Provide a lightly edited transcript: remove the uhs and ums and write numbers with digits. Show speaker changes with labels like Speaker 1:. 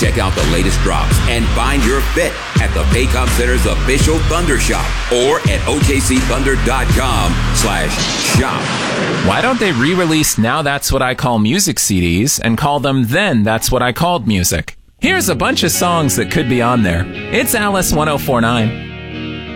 Speaker 1: Check out the latest drops and find your fit at the Paycom Center's official Thunder Shop or at okcthunder.com/shop.
Speaker 2: Why don't they re-release Now That's What I Call Music CDs and call them Then That's What I Called Music? Here's a bunch of songs that could be on there. It's Alice 1049.